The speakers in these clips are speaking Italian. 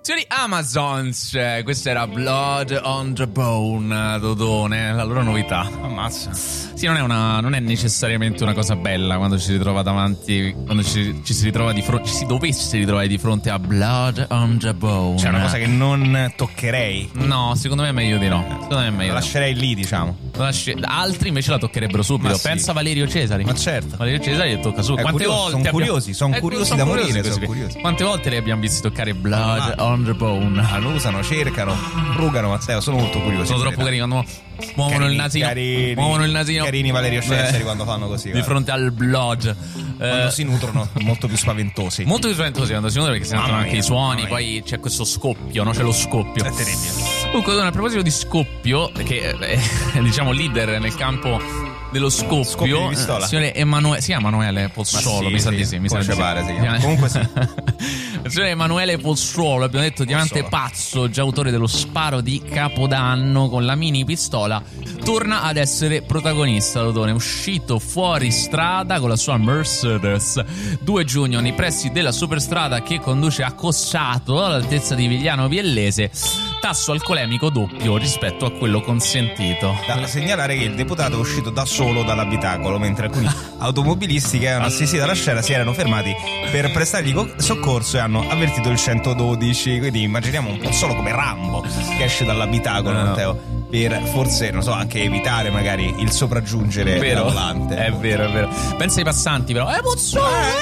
Signori Amazons, questa era Blood on the Bone, Dodone, la loro novità. Ammazza. Sì, non è necessariamente una cosa bella quando ci si ritrova davanti, quando ci si ritrova di fronte, ci si dovesse ritrovare di fronte a Blood on the Bone. Cioè, una cosa che non toccherei. No, secondo me è meglio di no. Secondo me è meglio. La lascerei lì, diciamo. Altri invece la toccherebbero subito. Ma sì. Pensa a Valerio Cesari. Ma certo. Valerio Cesari le tocca subito. Quante volte sono curiosi, sono curiosi da morire. Sono curiosi. Quante volte li abbiamo visti toccare Blood on the Bone? Annusano, cercano, frugano, Matteo, sono molto curiosi. Sono troppo carini quando muovono il nasino. Muovono il nasino. Carini Valerio Cesari quando fanno così. Di fronte al Blood. Quando si nutrono, molto più spaventosi. Molto più spaventosi quando si nutrono, perché si sentono anche i suoni. mia. Poi c'è questo scoppio, no? C'è lo scoppio. È terribile. Comunque, a proposito di scoppio, che è diciamo leader nel campo dello scoppio di pistola. signore Emanuele, si chiama Emanuele Pozzuolo, sì, mi sa sì, di sì, mi sa di sì. pare si chiama. Comunque sì. Signore Emanuele Pozzuolo, abbiamo detto diamante pazzo, già autore dello sparo di Capodanno con la mini pistola, torna ad essere protagonista. Dodone, uscito fuori strada con la sua Mercedes 2 giugno nei pressi della superstrada che conduce a Cossato all'altezza di Vigliano Biellese. Tasso alcolemico doppio rispetto a quello consentito. Da segnalare che il deputato è uscito da solo dall'abitacolo, mentre alcuni automobilisti che erano assistiti alla scena si erano fermati per prestargli soccorso e hanno avvertito il 112. Quindi immaginiamo un po' solo come Rambo che esce dall'abitacolo, Matteo, per forse, non so, anche evitare magari il sopraggiungere del volante. È vero, è vero. Pensa ai passanti, però. Pozzuolo,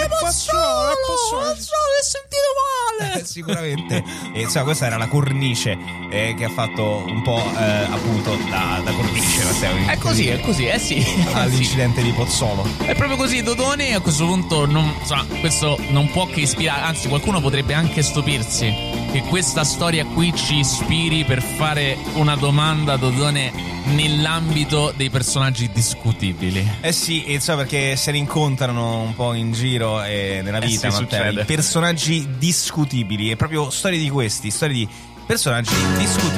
hai sentito male. Sicuramente. E insomma, questa era la cornice che ha fatto un po' appunto da cornice, Matteo. È così, sì. All'incidente di Pozzuolo. È proprio così, Dodone. A questo punto questo non può che ispirare, anzi qualcuno potrebbe anche stupirsi che questa storia qui ci ispiri per fare una domanda, Dodone, nell'ambito dei personaggi discutibili. Sì, insomma, perché se ne incontrano un po' in giro nella vita, sì, Matteo, succede. i personaggi discutibili, è proprio storie di personaggi discutibili.